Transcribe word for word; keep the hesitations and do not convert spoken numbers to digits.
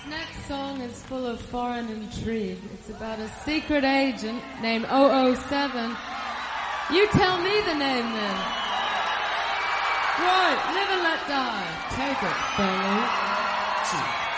Next song is full of foreign intrigue. It's about a secret agent named double oh seven. You tell me the name then. Right, Live and Let Die. Take it, Billy.